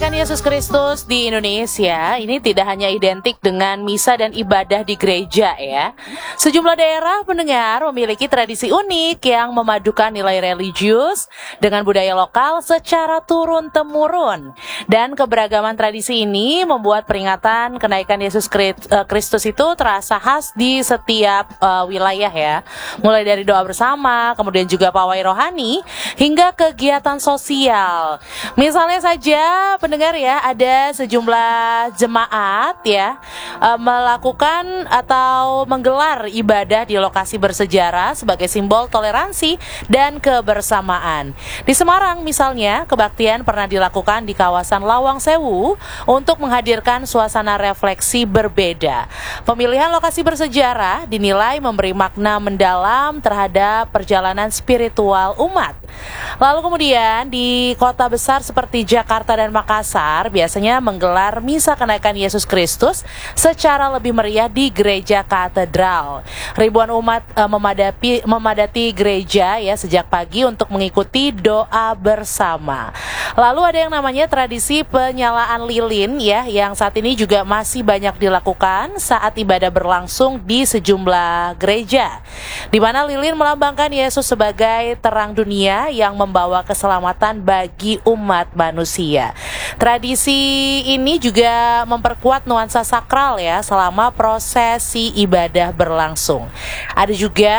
Kenaikan Yesus Kristus di Indonesia ini tidak hanya identik dengan misa dan ibadah di gereja ya. Sejumlah daerah pendengar memiliki tradisi unik yang memadukan nilai religius dengan budaya lokal secara turun-temurun. Dan keberagaman tradisi ini membuat peringatan kenaikan Yesus Kristus itu terasa khas di setiap wilayah ya. Mulai dari doa bersama, kemudian juga pawai rohani, hingga kegiatan sosial. Misalnya saja pendengar ya, ada sejumlah jemaat ya melakukan atau menggelar ibadah di lokasi bersejarah sebagai simbol toleransi dan kebersamaan. Di Semarang misalnya, kebaktian pernah dilakukan di kawasan Lawang Sewu untuk menghadirkan suasana refleksi berbeda. Pemilihan lokasi bersejarah dinilai memberi makna mendalam terhadap perjalanan spiritual umat. Lalu kemudian di kota besar seperti Jakarta dan Makassar biasanya menggelar misa kenaikan Yesus Kristus secara lebih meriah di gereja katedral. Ribuan umat memadati gereja ya sejak pagi untuk mengikuti doa bersama. Lalu ada yang namanya tradisi penyalaan lilin ya, yang saat ini juga masih banyak dilakukan saat ibadah berlangsung di sejumlah gereja, di mana lilin melambangkan Yesus sebagai terang dunia yang membawa keselamatan bagi umat manusia. Tradisi ini juga memperkuat nuansa sakral ya selama prosesi ibadah berlangsung. Ada juga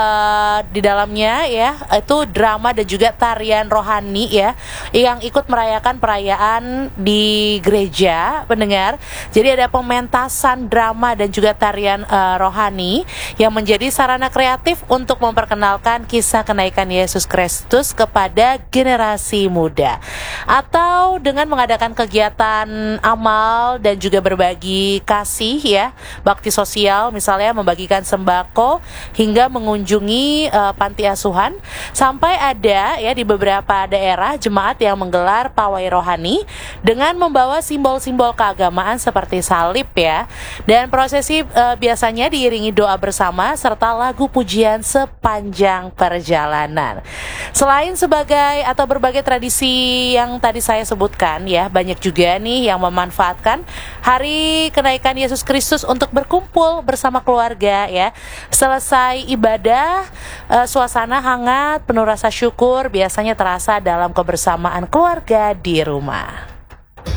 di dalamnya ya itu drama dan juga tarian rohani ya yang ikut merayakan perayaan di gereja pendengar. Jadi ada pementasan drama dan juga tarian rohani yang menjadi sarana kreatif untuk memperkenalkan kisah kenaikan Yesus Kristus kepada generasi muda, atau dengan mengadakan kegiatan amal dan juga berbagi kasih ya, bakti sosial misalnya membagikan sembako hingga mengunjungi panti asuhan, sampai ada ya di beberapa daerah jemaat yang menggelar pawai rohani dengan membawa simbol-simbol keagamaan seperti salib ya, dan prosesi biasanya diiringi doa bersama serta lagu pujian sepanjang perjalanan. Selain sebagai atau berbagai tradisi yang tadi saya sebutkan ya, banyak juga nih yang memanfaatkan hari kenaikan Yesus Kristus untuk berkumpul bersama keluarga ya. Selesai ibadah, suasana hangat penuh rasa syukur biasanya terasa dalam kebersamaan keluarga di rumah.